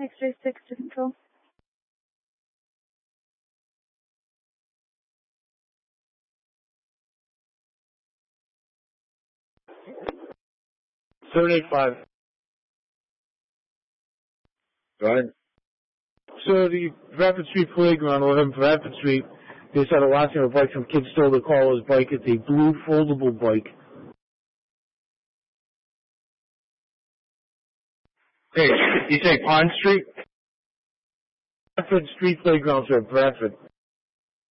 X-ray 6 to control. $785. Go ahead. So the Bradford Street Playground, 11 Bradford Street, they started watching a bike. Some kid stole the caller's bike. It's a blue foldable bike. Hey, you say Pond Street? Bradford Street Playground, sir, Bradford.